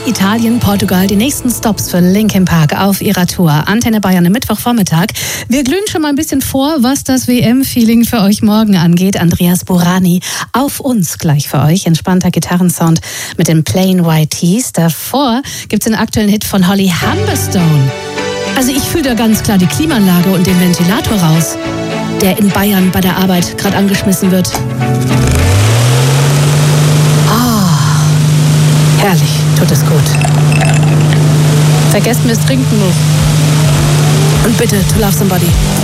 Italien, Portugal, die nächsten Stops für Linkin Park auf ihrer Tour. Antenne Bayern am Mittwochvormittag. Wir glühen schon mal ein bisschen vor, was das WM-Feeling für euch morgen angeht. Andreas Burani auf uns gleich für euch. Entspannter Gitarrensound mit den Plain White Tees. Davor gibt's den aktuellen Hit von Holly Humberstone. Also ich fühle da ganz klar die Klimaanlage und den Ventilator raus, der in Bayern bei der Arbeit gerade angeschmissen wird. Herrlich, tut es gut. Vergesst mir das Trinken nicht. Und bitte, to love somebody.